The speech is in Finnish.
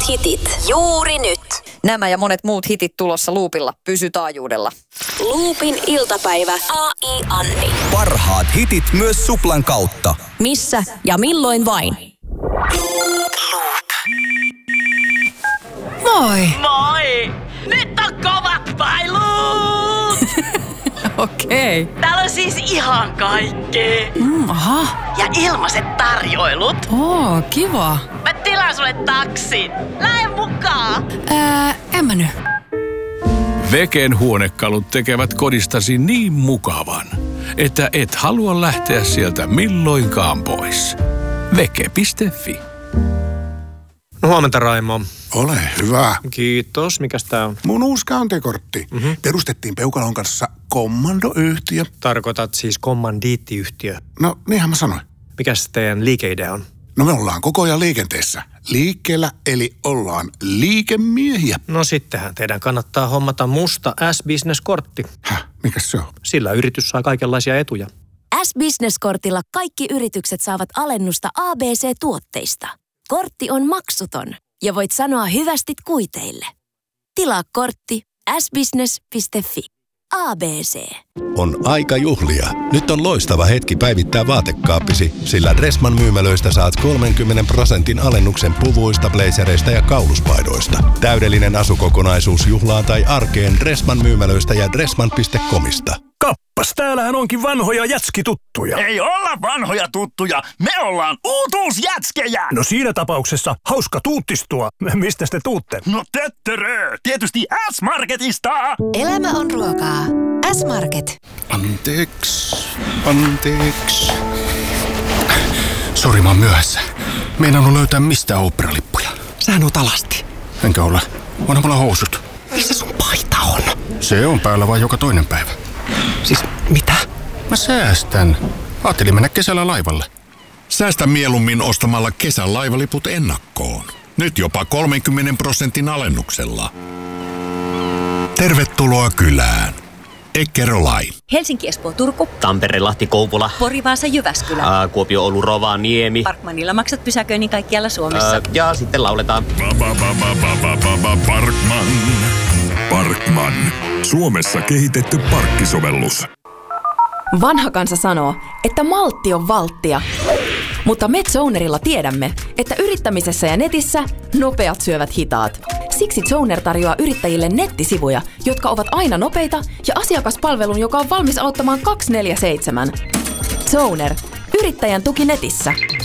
hitit juuri nyt. Nämä ja monet muut hitit tulossa Loopilla. Pysy taajuudella. Loopin iltapäivä. AI Anni. Parhaat hitit myös Suplan kautta. Missä ja milloin vain. Moi! Moi! Nyt on kovat pailut! Okei. Täällä on siis ihan kaikkea. Aha. Ja ilmaiset tarjoilut. Oo, kiva. Mä tilaan sulle taksin. Lähde mukaan! En mä nyt. Veken huonekalut tekevät kodistasi niin mukavan, että et halua lähteä sieltä milloinkaan pois. Veke.fi. No huomenta, Raimo. Ole hyvä. Kiitos. Mikäs tää on? Mun uusi käyntikortti. Perustettiin Peukalon kanssa kommandoyhtiö. Tarkoitat siis kommandiittiyhtiö. No, niinhän mä sanoin. Mikäs teidän liikeidea on? No me ollaan koko ajan liikenteessä. Liikkeellä, eli ollaan liikemiehiä. No sittenhän teidän kannattaa hommata musta S-Business-kortti. Mikäs se on? Sillä yritys saa kaikenlaisia etuja. S-Business-kortilla kaikki yritykset saavat alennusta ABC-tuotteista. Kortti on maksuton ja voit sanoa hyvästit kuiteille. Tilaa kortti sbusiness.fi. ABC. On aika juhlia. Nyt on loistava hetki päivittää vaatekaappisi, sillä Dressman myymälöistä saat 30% alennuksen puvuista, blazereista ja kauluspaidoista. Täydellinen asukokonaisuus juhlaan tai arkeen Dressman myymälöistä ja dressman.comista. Kappas, täällähän onkin vanhoja jätskituttuja. Ei olla vanhoja tuttuja, me ollaan uutuusjätskejä. No siinä tapauksessa hauska tuuttistua. Mistä te tuutte? No töttörö, tietysti S-Marketista. Elämä on ruokaa. S-Market. Anteeksi. Sori, mä oon myöhässä. Meinannut löytää mistään oopperalippuja. Sähän oot alasti. Enkä ole. Onhan mulla housut. Missä sun paita on? Se on päällä vain joka toinen päivä. Siis mitä? Mä säästän. Ajattelin mennä kesällä laivalle. Säästä mieluummin ostamalla kesän laivaliput ennakkoon. Nyt jopa 30% alennuksella. Tervetuloa kylään. Eckerö Line. Helsinki, Espoo, Turku. Tampere, Lahti, Kouvola. Pori, Vaasa, Jyväskylä. Kuopio, Oulu, Rovaniemi. Parkmanilla maksat pysäköinnin kaikkialla Suomessa. Ja sitten lauletaan. Parkman. Suomessa kehitetty parkkisovellus. Vanha kansa sanoo, että maltti on valttia. Mutta me Zonerilla tiedämme, että yrittämisessä ja netissä nopeat syövät hitaat. Siksi Zoner tarjoaa yrittäjille nettisivuja, jotka ovat aina nopeita ja asiakaspalvelun, joka on valmis auttamaan 24/7. Zoner. Yrittäjän tuki netissä.